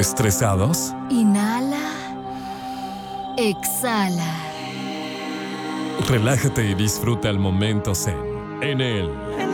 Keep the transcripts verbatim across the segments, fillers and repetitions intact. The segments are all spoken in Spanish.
¿Estresados? Inhala. Exhala. Relájate y disfruta el momento zen en el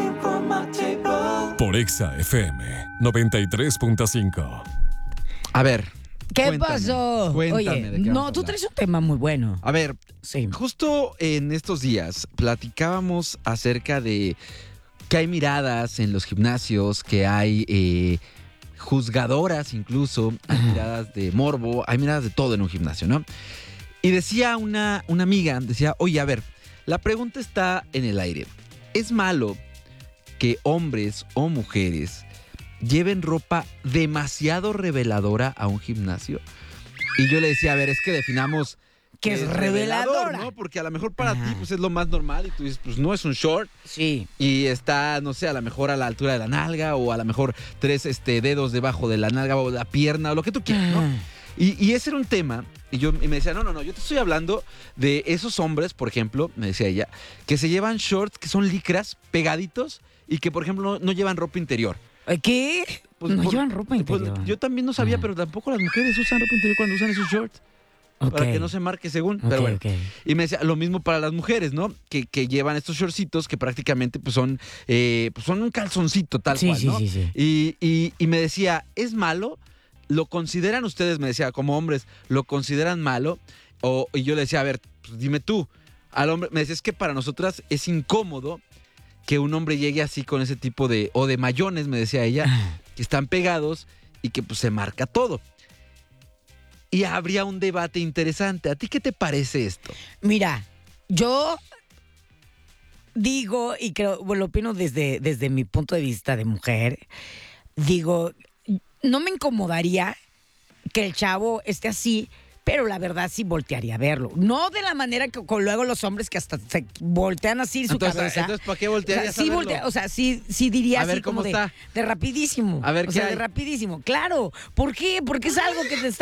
por Exa F M noventa y tres punto cinco. A ver. ¿Qué cuéntame, pasó? Cuéntame Oye, de qué no, vamos a tú hablar. traes un tema muy bueno. A ver, Sí. justo en estos días platicábamos acerca de que hay miradas en los gimnasios, que hay eh, juzgadoras incluso, hay miradas de morbo, hay miradas de todo en un gimnasio, ¿no? Y decía una, una amiga, decía, oye, a ver, la pregunta está en el aire. ¿Es malo que hombres o mujeres lleven ropa demasiado reveladora a un gimnasio? Y yo le decía, a ver, es que definamos ¿Qué es reveladora? ¿no? Porque a lo mejor para Ajá. ti pues es lo más normal y tú dices, pues no es un short Sí. y está, no sé, a lo mejor a la altura de la nalga o a lo mejor tres este, dedos debajo de la nalga o la pierna o lo que tú quieras, ¿no? Ah. Y, y ese era un tema, y yo y me decía, no, no, no, yo te estoy hablando de esos hombres, por ejemplo, me decía ella, que se llevan shorts que son licras, pegaditos, y que, por ejemplo, no, no llevan ropa interior. ¿Qué? Pues, no por- llevan ropa pues, interior. yo también no sabía, Ajá. pero tampoco las mujeres usan ropa interior cuando usan esos shorts, Ok. para que no se marque según. Ok, Pero bueno. ok. Y me decía, lo mismo para las mujeres, ¿no? Que, que llevan estos shortcitos que prácticamente pues son, eh, pues son un calzoncito tal Sí, cual, sí, ¿no? sí, sí. Y, y- y me decía, ¿es malo? ¿Lo consideran ustedes, me decía, como hombres, lo consideran malo? O, y yo le decía, a ver, pues dime tú. Al hombre, me decía, es que para nosotras es incómodo que un hombre llegue así con ese tipo de, o de mayones, me decía ella, Ah. que están pegados y que pues se marca todo. Y habría un debate interesante. ¿A ti qué te parece esto? Mira, yo digo, y creo, bueno, lo opino desde, desde mi punto de vista de mujer, digo, no me incomodaría que el chavo esté así, pero la verdad sí voltearía a verlo. No de la manera que con luego los hombres que hasta se voltean así su Entonces, cabeza. entonces, ¿para qué O sea, voltearías sí a verlo? voltea, o sea, sí, sí diría A ver así cómo como de, está. de rapidísimo. A ver, o ¿qué sea, de hay? rapidísimo. Claro. ¿Por qué? Porque es algo que te está